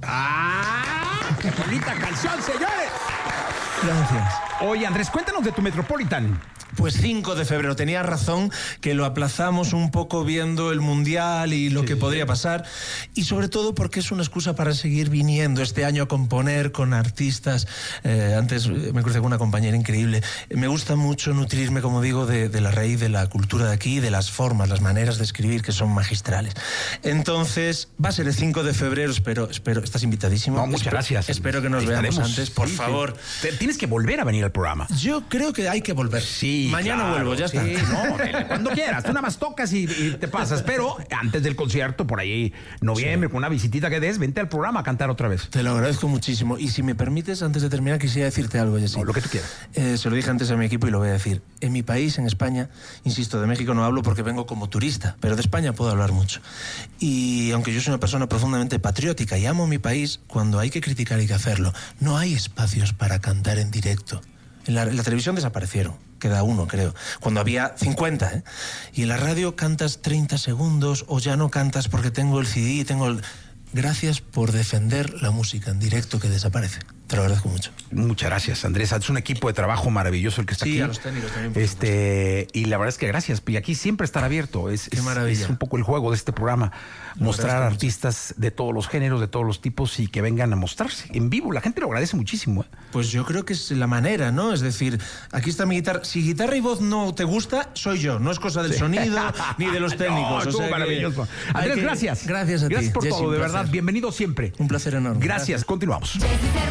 ¡Qué bonita canción, señores! Gracias. Oye, Andrés, cuéntanos de tu Metropolitan. Pues 5 de febrero, tenía razón que lo aplazamos un poco viendo el Mundial y lo que podría pasar, y sobre todo porque es una excusa para seguir viniendo este año a componer con artistas. Antes me crucé con una compañera increíble. Me gusta mucho nutrirme, como digo, de la raíz de la cultura de aquí, de las formas, las maneras de escribir que son magistrales. Entonces, va a ser el 5 de febrero, espero, estás invitadísimo. No, muchas gracias. Espero que nos veamos antes, por favor. Tienes que volver a venir al programa. Yo creo que hay que volver. Sí. Mañana claro, vuelvo, ya está. Sí, no, cuando quieras. Tú nada más tocas y te pasas. Pero antes del concierto, por ahí, noviembre, con una visitita que des, vente al programa a cantar otra vez. Te lo agradezco muchísimo. Y si me permites, antes de terminar, quisiera decirte algo, Jessy. No, lo que tú quieras. Se lo dije antes a mi equipo y lo voy a decir. En mi país, en España, insisto, de México no hablo porque vengo como turista, pero de España puedo hablar mucho. Y aunque yo soy una persona profundamente patriótica y amo mi país, cuando hay que criticar hay que hacerlo. No hay espacios para cantar en directo. En la televisión desaparecieron, queda uno, creo, cuando había 50, ¿eh? Y en la radio cantas 30 segundos o ya no cantas porque tengo el CD y tengo el... Gracias por defender la música en directo que desaparece. Te lo agradezco mucho. Muchas gracias, Andrés. Es un equipo de trabajo maravilloso el que está aquí. Sí, a los técnicos también. Y la verdad es que gracias. Y aquí siempre estar abierto. Qué maravilla. Es un poco el juego de este programa. Mostrar artistas de todos los géneros, de todos los tipos y que vengan a mostrarse en vivo. La gente lo agradece muchísimo. Pues yo creo que es la manera, ¿no? Es decir, aquí está mi guitarra. Si guitarra y voz no te gusta, soy yo. No es cosa del sonido ni de los técnicos. No, estuvo maravilloso. Andrés, gracias. Gracias a ti. Gracias por Jessy, todo, de verdad. Bienvenido siempre. Un placer enorme. Gracias. Continuamos.